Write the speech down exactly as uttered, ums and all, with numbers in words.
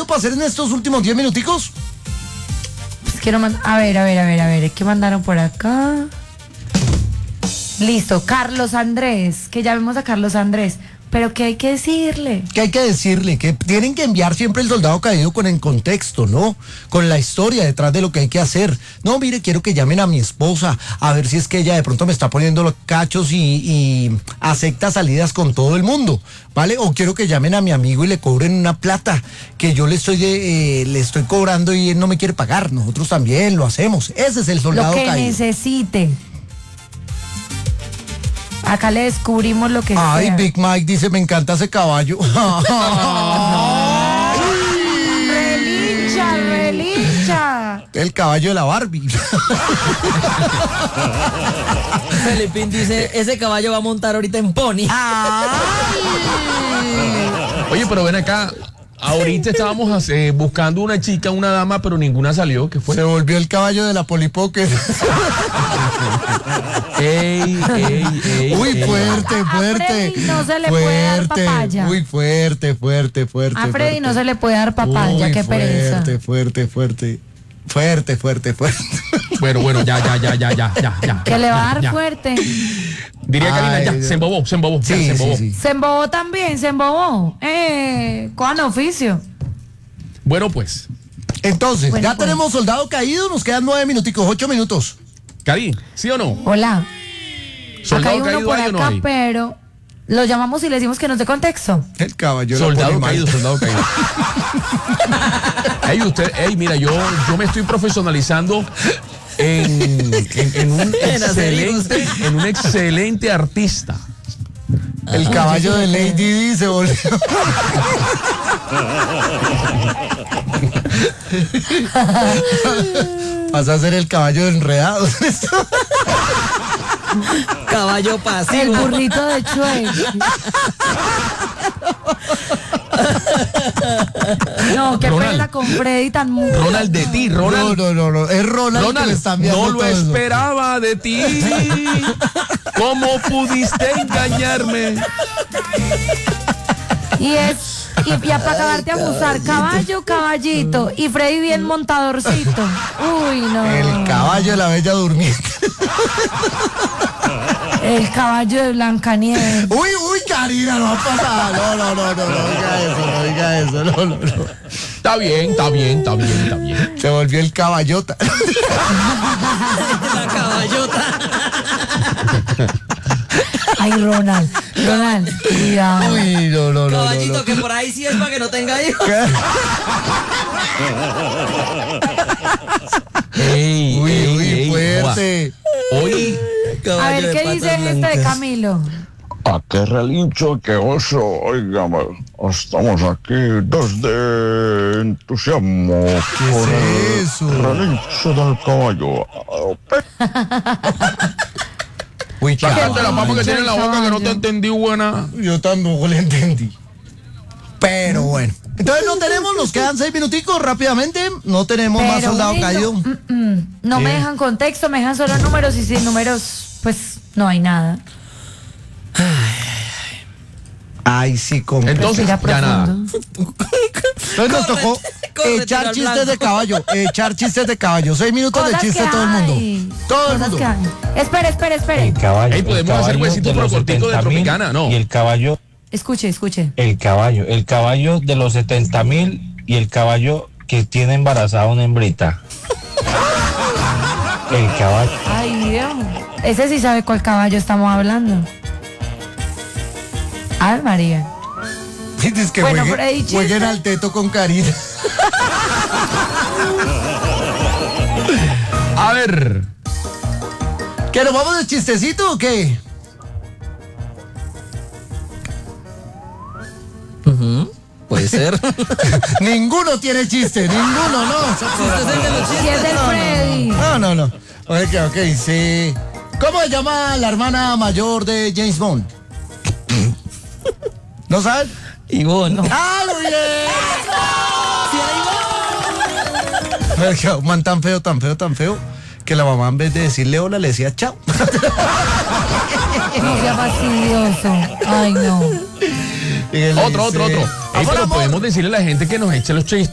algo para hacer en estos últimos diez minuticos? Pues quiero mandar, a ver, a ver, a ver, a ver, ¿qué mandaron por acá? Listo, Carlos Andrés, que llamemos a Carlos Andrés. Pero ¿qué hay que decirle? ¿Qué hay que decirle? Que tienen que enviar siempre el soldado caído con el contexto, ¿no? Con la historia detrás de lo que hay que hacer. No, mire, quiero que llamen a mi esposa a ver si es que ella de pronto me está poniendo los cachos y, y acepta salidas con todo el mundo, ¿vale? O quiero que llamen a mi amigo y le cobren una plata que yo le estoy de, eh, le estoy cobrando y él no me quiere pagar. Nosotros también lo hacemos. Ese es el soldado Lo que caído. necesite. Acá le descubrimos lo que Ay, sea. Big Mike dice, me encanta ese caballo. Relincha, relincha. El caballo de la Barbie. Felipín dice, ese caballo va a montar ahorita en pony. Oye, pero ven acá. Ahorita estábamos eh, buscando una chica, una dama, pero ninguna salió. ¿Qué fue? Se volvió el caballo de la Polipocket. Ey, ey, ey, Uy, ey. fuerte, A fuerte. Freddy no se le puede dar Fuerte, papaya. Muy fuerte, fuerte, fuerte. A Freddy no se le puede dar papaya, Uy, qué pereza. Fuerte, fuerte, fuerte. Fuerte, fuerte, fuerte. Bueno, bueno, ya, ya, ya, ya, ya, ya, ya. Que le va a dar ya. fuerte. Diría Karina, Ay, ya, Dios. se embobó, se embobó, ya, Sí, se sí, embobó. sí. Se embobó también, se embobó. Eh, con oficio. Bueno, pues, Entonces, Bueno, ya pues. tenemos soldado caído, nos quedan nueve minuticos, ocho minutos. Cari, ¿sí o no? Hola. Acá hay ¿Soldado uno caído por hay o no acá, hay? pero lo llamamos y le decimos que nos dé contexto. El caballo de la Soldado Polimal. caído, soldado caído. Ey, usted, ey, mira, yo, yo me estoy profesionalizando en, en, en un En hacer excelente, en un excelente artista. El caballo de Lady Di se volvió. Vas a ser el caballo de enredados. Caballo El pasivo. burrito de Chue. No, qué Ronald. pena con Freddy tan muy. Ronald, de ti, No, Ronald. no, no, no. Es Ronald, que le Ronald, está enviando no lo todo eso. esperaba de ti. ¿Cómo pudiste engañarme? Y es, y ya para acabarte a abusar, caballo, caballito. Y Freddy bien montadorcito. Uy, no. El caballo de la bella durmiente. El caballo de Blancanieves. Uy, uy, Karina, no va a pasar. No, no, no, no, no diga eso, no diga eso, no, no, no. Está bien, está bien, está bien, está bien. Se volvió el caballota. La caballota. Ay, Ronald. Ronald, cuidado. Uy, no, no, no, no, Caballito, no. que por ahí sí es para que no tenga hijos. Ey, Uy, ey, uy, ey, fuerte. joda. Hoy, A Caballo ver, de ¿qué patas dice este de blancas. Camilo? A qué relincho, qué oso, óigame, estamos aquí desde entusiasmo con es el eso? relincho del caballo. Uy, sácate la papa que tiene en la boca que no te Caballo. entendí, buena. Yo tampoco le entendí. Pero bueno. Entonces no tenemos, nos quedan seis minuticos rápidamente. No tenemos más Pero soldado lindo. caído. Mm, mm. No me Sí. dejan contexto, me dejan solo números y sin números, pues no hay nada. Ay, sí, como. Entonces, Respira ya nada. profundo. Entonces nos tocó corre, echar tiro al chistes blanco. de caballo. Echar chistes de caballo. Seis minutos Cosas de chiste que todo el mundo. hay. Todo el Cosas mundo. que hay. Espere, espere, espere. El caballo. Ey, podemos el caballo hacer huesito de pero los cortico de setenta mil Tropicana, ¿no? Y el caballo, Escuche, escuche. el caballo, el caballo de los setenta mil y el caballo que tiene embarazada una hembrita. El caballo. Ay, Dios. Ese sí sabe cuál caballo estamos hablando. Ay, María. Es que Bueno, jueguen, Freddy, chiste. jueguen al teto con Karina. A ver. ¿Que nos vamos de chistecito o qué? Ujú, puede ser. Ninguno tiene chiste, ninguno, no. Este es el de los Si es chistes. del Freddy. No, no, no. Ok, ok, sí. ¿Cómo se llama la hermana mayor de James Bond? ¿No sabes? Ivonne. ¡Ah, muy bien! Sí, ahí va. Un man tan feo, tan feo, tan feo, que la mamá en vez de decirle hola le decía chao. No sea fastidioso. Ay, no. Y él le Otro, otro, dice, otro. Ey, "Amor, pero amor". podemos decirle a la gente que nos eche los chistes.